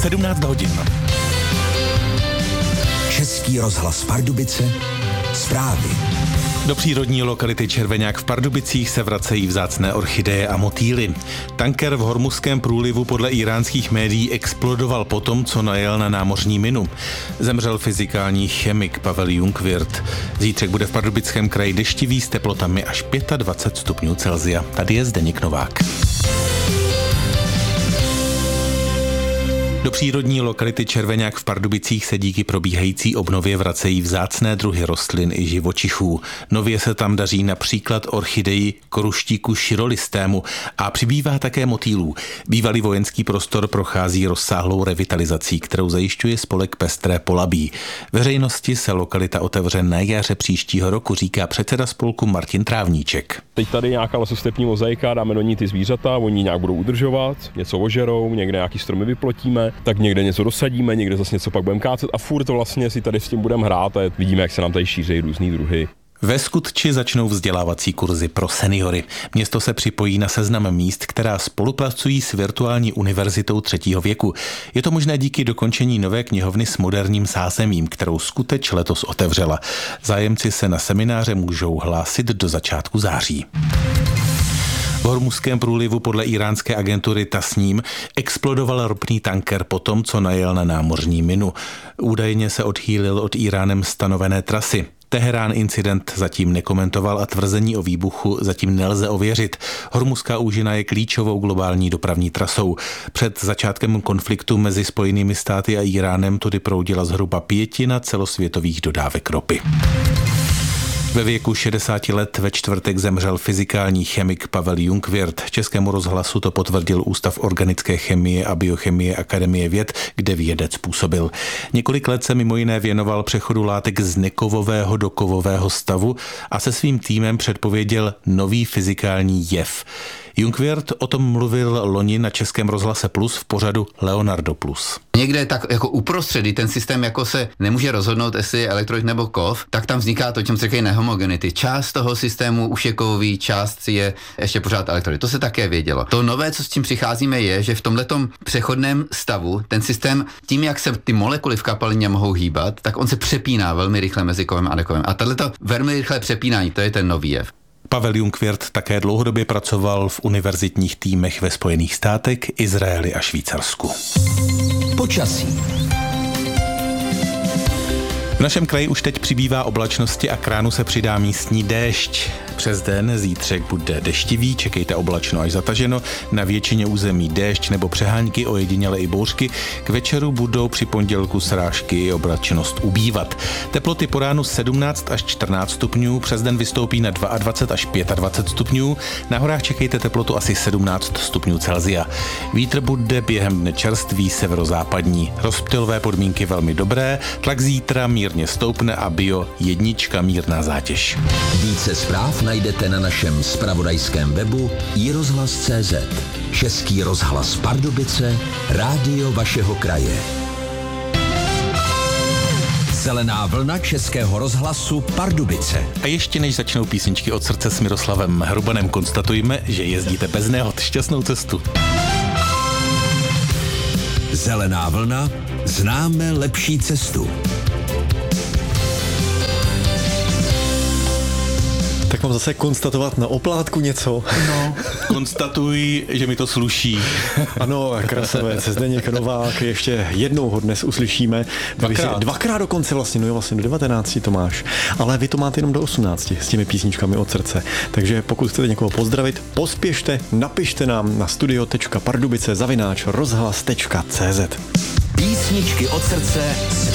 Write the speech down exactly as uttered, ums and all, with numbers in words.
sedmnáct hodin. Český rozhlas Pardubice, zprávy. Do přírodní lokality Červeňák v Pardubicích se vracejí vzácné orchideje a motýly. Tanker v Hormuzském průlivu podle íránských médií explodoval potom, co najel na námořní minu. Zemřel fyzikální chemik Pavel Jungwirth. Zítřek bude v Pardubickém kraji deštivý s teplotami až dvacet pět stupňů Celsia. Tady je Zdeněk Novák. Do přírodní lokality Červeňák v Pardubicích se díky probíhající obnově vracejí vzácné druhy rostlin i živočichů. Nově se tam daří například orchideji koruštíku širolistému a přibývá také motýlů. Bývalý vojenský prostor prochází rozsáhlou revitalizací, kterou zajišťuje spolek Pestré Polabí. Veřejnosti se lokalita otevře na jaře příštího roku, říká předseda spolku Martin Trávníček. Teď tady nějaká lesostepní mozaika, dáme do ní ty zvířata, oni nějak budou udržovat, něco ožerou, někde nějaký stromy vyplotíme, tak někde něco dosadíme, někde zase něco pak budeme kácet a furt to vlastně si tady s tím budeme hrát a vidíme, jak se nám tady šíří různý druhy. Ve Skutči začnou vzdělávací kurzy pro seniory. Město se připojí na seznam míst, která spolupracují s virtuální univerzitou třetího věku. Je to možné díky dokončení nové knihovny s moderním zázemím, kterou Skuteč letos otevřela. Zájemci se na semináře můžou hlásit do začátku září. V Hormuzském průlivu podle íránské agentury Tasním explodoval ropný tanker po tom, co najel na námořní minu. Údajně se odchýlil od Íránem stanovené trasy. Teherán incident zatím nekomentoval a tvrzení o výbuchu zatím nelze ověřit. Hormuzská úžina je klíčovou globální dopravní trasou. Před začátkem konfliktu mezi Spojenými státy a Íránem tudy proudila zhruba pětina celosvětových dodávek ropy. Ve věku šedesáti let ve čtvrtek zemřel fyzikální chemik Pavel Jungwirth. Českému rozhlasu to potvrdil Ústav organické chemie a biochemie Akademie věd, kde vědec působil. Několik let se mimo jiné věnoval přechodu látek z nekovového do kovového stavu a se svým týmem předpověděl nový fyzikální jev. Jungwirth o tom mluvil loni na Českém rozhlase Plus v pořadu Leonardo Plus. Někde tak jako uprostřed, kdy ten systém jako se nemůže rozhodnout, jestli je elektrolyt nebo kov, tak tam vzniká to, čem se říkají nehomogenity. Část toho systému už je kovový, část je ještě pořád elektrolyt. To se také vědělo. To nové, co s tím přicházíme, je, že v tomhletom přechodném stavu ten systém, tím, jak se ty molekuly v kapalině mohou hýbat, tak on se přepíná velmi rychle mezi kovem a nekovem. A tato velmi rychlé přepínání, to je ten nový jev. Pavel Jungwirth také dlouhodobě pracoval v univerzitních týmech ve Spojených státech, Izraeli a Švýcarsku. Počasí. V našem kraji už teď přibývá oblačnosti a k ránu se přidá místní déšť. Přes den zítřek bude deštivý, čekejte oblačno až zataženo, na většině území déšť nebo přehánky, ojediněle i bouřky. K večeru budou při pondělku srážky i oblačnost ubývat. Teploty po ránu sedmnáct až čtrnáct stupňů, přes den vystoupí na dvacet dva až dvacet pět stupňů, na horách čekejte teplotu asi sedmnáct stupňů Celsia. Vítr bude během dne čerstvý severozápadní. Rozptylové podmínky velmi dobré, tlak zítra mírně stoupne a bio jednička mírná zátěž. Více zpráv najdete na našem zpravodajském webu i rozhlas tečka cé zet. Český rozhlas Pardubice, rádio vašeho kraje. Zelená vlna Českého rozhlasu Pardubice. A ještě než začnou písničky od srdce s Miroslavem Hrubanem, konstatujme, že jezdíte bez nehod. Šťastnou cestu. Zelená vlna, známe lepší cestu. Tak mám zase konstatovat na oplátku něco. No, konstatuj, že mi to sluší. Ano, krasavec, Zdeněk Novák, ještě jednou ho dnes uslyšíme. Dvakrát. Dvakrát dokonce vlastně, no jo, vlastně do devatenácti to máš. Ale vy to máte jenom do osmnácti s těmi písničkami od srdce. Takže pokud chcete někoho pozdravit, pospěšte, napište nám na studio tečka pardubice zavináč rozhlas tečka cé zet. Písničky od srdce s